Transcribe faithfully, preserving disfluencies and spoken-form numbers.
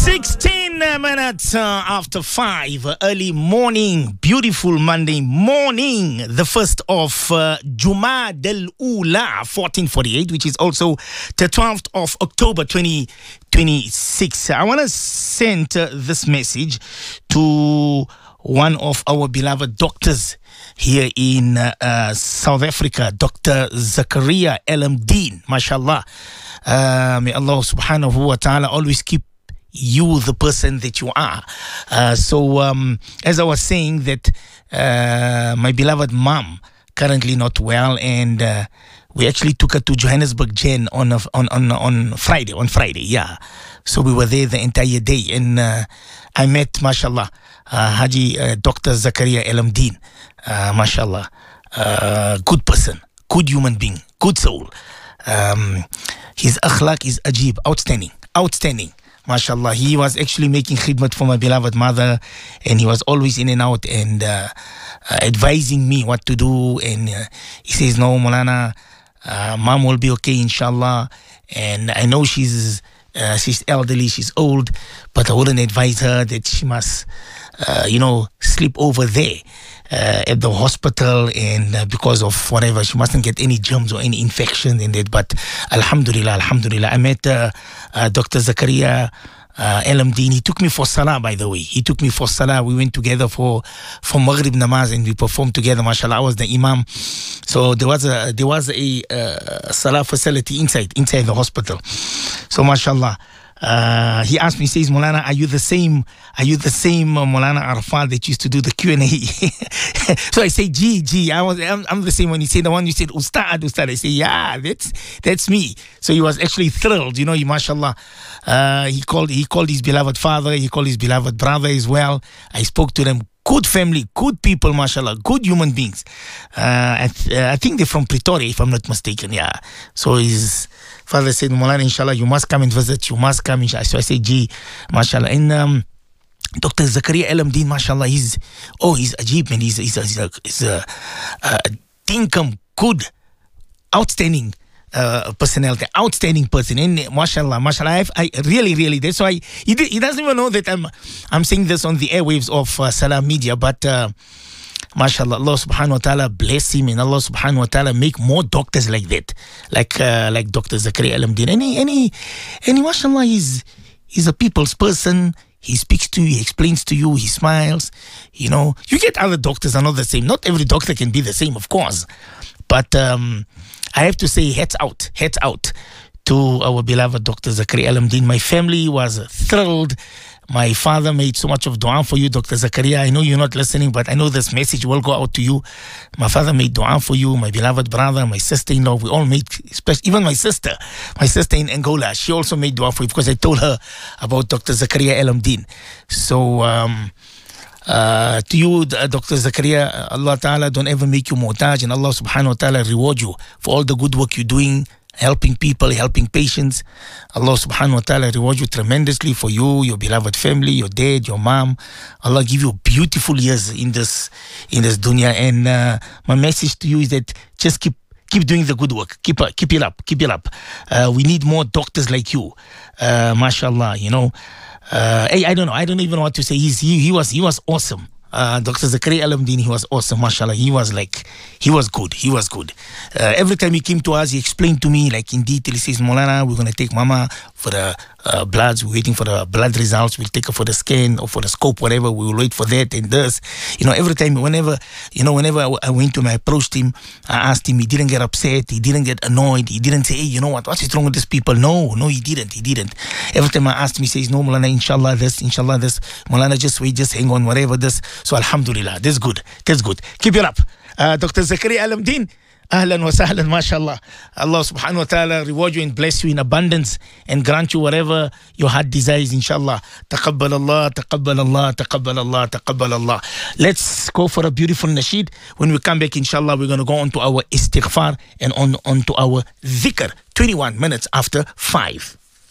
sixteen minutes uh, after five, uh, early morning, beautiful Monday morning, the first of uh, Jumad al-Ula, fourteen forty-eight, which is also the twelfth of October, twenty twenty-six. I want to send uh, this message to one of our beloved doctors here in uh, uh, South Africa, Doctor Zakaria Al-Mdeen, mashallah. Uh, may Allah subhanahu wa ta'ala always keep you the person that you are. Uh, so um, as I was saying that uh, my beloved mom currently not well, and uh, we actually took her to Johannesburg Gen on, a, on on on Friday on Friday yeah so we were there the entire day, and uh, I met mashallah uh, Haji uh, Doctor Zakaria Al-Mdeen, uh, mashallah, uh, good person, good human being, good soul. Um, his akhlaq is ajib, outstanding, outstanding. MashaAllah, he was actually making khidmat for my beloved mother, and he was always in and out and uh, uh, advising me what to do. And uh, he says, no, Maulana, uh, mom will be okay, inshallah. And I know she's uh, she's elderly, she's old, but I wouldn't advise her that she must, uh, you know, sleep over there uh, at the hospital, and uh, because of whatever, she mustn't get any germs or any infection in it. But alhamdulillah, alhamdulillah, I met uh, uh, Doctor Zakaria uh, Al-Mdeen. He took me for salah, by the way. He took me for salah. We went together for for Maghrib namaz, and we performed together. Mashallah, I was the imam. So there was a there was a uh, salah facility inside inside the hospital. So mashallah. Uh, he asked me, he says, Maulana, are you the same, are you the same uh, Maulana Arafat that used to do the Q and A? So I say, gee, gee, I was, I'm, I'm the same one. He said, the one you said, Ustad, Ustad. I say, yeah, that's, that's me. So he was actually thrilled, you know, he, mashallah, uh, he called, he called his beloved father, he called his beloved brother as well. I spoke to them. Good family, good people, mashallah, good human beings. Uh, I, th- uh, I think they're from Pretoria, if I'm not mistaken, yeah. So his father said, Maulana, inshallah, you must come and visit, you must come, inshallah. So I said, gee, mashallah. And um, Doctor Zakaria Al-Mdeen, mashallah, he's, oh, he's ajib, man. He's, he's, a, he's, a, he's a, a dinkum, good, outstanding Uh, personality, outstanding person, and mashallah, mashallah, I've, I really, really, that's why he, he doesn't even know that I'm I'm saying this on the airwaves of uh, Salam Media, but uh, mashallah, Allah subhanahu wa ta'ala bless him, and Allah subhanahu wa ta'ala make more doctors like that, like uh, like Doctor Zakaria Al-Mdeen. And he, and he, and he, mashallah, he's, he's a people's person. He speaks to you, he explains to you, he smiles, you know. You get other doctors are not the same. Not every doctor can be the same, of course, but um I have to say, hats out, hats out to our beloved Doctor Zakaria Al-Mdeen. My family was thrilled. My father made so much of dua for you, Doctor Zakaria. I know you're not listening, but I know this message will go out to you. My father made dua for you, my beloved brother, my sister-in-law. We all made, especially even my sister, my sister in Angola, she also made dua for you because I told her about Doctor Zakaria Al-Mdeen. So, um... Uh, to you, uh, Doctor Zakaria, Allah Ta'ala don't ever make you muhtaj, and Allah Subhanahu wa Ta'ala reward you for all the good work you're doing, helping people, helping patients. Allah Subhanahu wa Ta'ala reward you tremendously for you, your beloved family, your dad, your mom. Allah give you beautiful years in this in this dunya. And uh, my message to you is that just keep keep doing the good work. Keep uh, keep it up. Keep it up. Uh, we need more doctors like you. Uh, mashallah, you know. Uh, I, I don't know. I don't even know what to say. He's, he he was he was awesome. Uh, Doctor Zakaria Al-Mdeen, he was awesome, mashallah. He was like, he was good. He was good. Uh, every time he came to us, he explained to me, like in detail. He says, Maulana, we're going to take Mama for the uh, bloods. We're waiting for the blood results. We'll take her for the scan or for the scope, whatever. We will wait for that and this. You know, every time, whenever, you know, whenever I, I went to him, I approached him, I asked him, he didn't get upset. He didn't get annoyed. He didn't say, hey, you know what, what's wrong with these people? No, no, he didn't. He didn't. Every time I asked him, he says, no, Maulana, inshallah this, inshallah this. Maulana, just wait, just hang on, whatever this. So alhamdulillah, that's good, that's good. Keep it up. Uh, Doctor Zakaria Al-Mdeen, ahlan wa sahlan, mashallah. Allah subhanahu wa ta'ala reward you and bless you in abundance and grant you whatever your heart desires, inshallah. Taqabbal Allah, taqabbal Allah, taqabbal Allah, taqabbal Allah. Let's go for a beautiful nasheed. When we come back, inshallah, we're going to go on to our istighfar and on, on to our dhikr. twenty-one minutes after five.